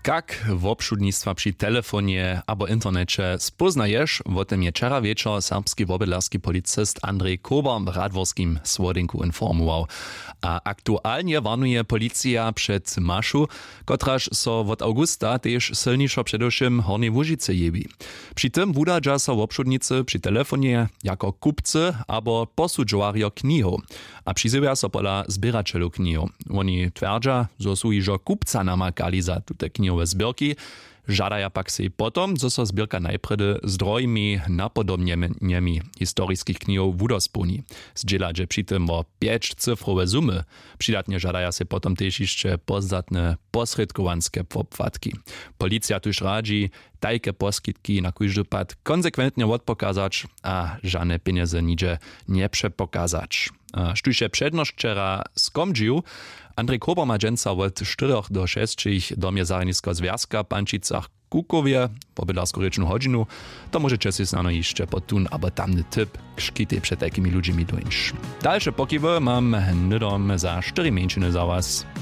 Jak wobšudnictwa przy telefonie albo internecie spoznajesz, o tym je wczoraj wieczór serbski wobydlarski policist Andrzej Kober w Radworskim Słodynku informował. A aktualnie warnuje policja przed maszu, kotraż so od augusta też silniejszo przedewším Hornej Łužice jebi. Przy tym wudadża so wobšudnicy przy telefonie jako kupcy albo posudżowario knihów, a przyzywia so pola zbieraczelu knihów. Oni twerdza, że są iżo kupca namakali za tute knihowe zbierki, żadaja pak se potom, co so zbierka najpredy zdrojmi napodobnieniami historickich knihów wudospuni. Zdziela, że przy tym o 5-cyfrowe sumy. Przydatnie żadaja se potom też jeszcze pozdatne posredkowanskie popłatki. Policja tuż radzi tajke poskitki na każdy pad konsekwentnie odpokazać, a żadne pieniądze nigdzie nie przepokazać. Sztuše przedność wczera skomdził, Andrzej Kober ma dżęca od 4 do 6 do Mjezarnisko Związka Pančicach Kukowie, po bydlarsku-ryczną godzinu, to możecie się znano jeszcze potun, aber tamny typ szkity przed takimi ludźmi dończ. Dalsze pokiwy mam nydom za 4 miesiące za was.